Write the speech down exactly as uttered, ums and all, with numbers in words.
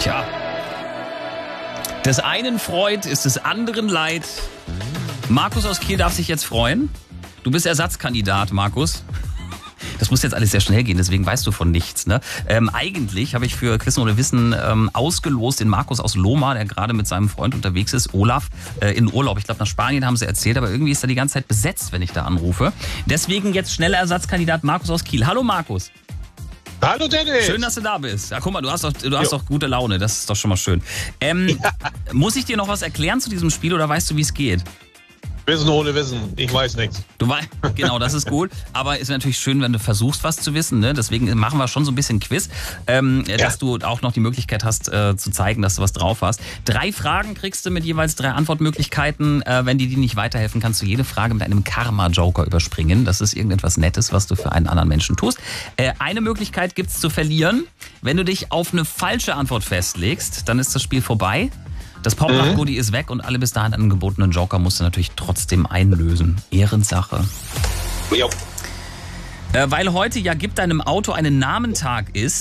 Tja. Des einen Freud ist des anderen Leid. Markus aus Kiel darf sich jetzt freuen. Du bist Ersatzkandidat, Markus. Das muss jetzt alles sehr schnell gehen, deswegen weißt du von nichts. Ne? Ähm, eigentlich habe ich für Quiz ohne Wissen ähm, ausgelost den Markus aus Lohmar, der gerade mit seinem Freund unterwegs ist, Olaf, äh, in Urlaub. Ich glaube, nach Spanien haben sie erzählt, aber irgendwie ist er die ganze Zeit besetzt, wenn ich da anrufe. Deswegen jetzt schneller Ersatzkandidat Markus aus Kiel. Hallo Markus. Hallo Dennis. Schön, dass du da bist. Ja, guck mal, du hast doch, du hast doch gute Laune, das ist doch schon mal schön. Ähm, ja. Muss ich dir noch was erklären zu diesem Spiel oder weißt du, wie es geht? Wissen ohne Wissen, ich weiß nichts. Du weißt, genau, das ist gut. Aber ist natürlich schön, wenn du versuchst, was zu wissen. Ne? Deswegen machen wir schon so ein bisschen Quiz, ähm, ja. dass du auch noch die Möglichkeit hast, äh, zu zeigen, dass du was drauf hast. Drei Fragen kriegst du mit jeweils drei Antwortmöglichkeiten. Äh, wenn dir die nicht weiterhelfen, kannst du jede Frage mit einem Karma-Joker überspringen. Das ist irgendetwas Nettes, was du für einen anderen Menschen tust. Äh, eine Möglichkeit gibt's zu verlieren. Wenn du dich auf eine falsche Antwort festlegst, dann ist das Spiel vorbei. Das Pop-Up-Goodie mhm. ist weg und alle bis dahin angebotenen Joker musst du natürlich trotzdem einlösen. Ehrensache. Jo. Äh, weil heute ja Gib deinem Auto einen Namentag ist,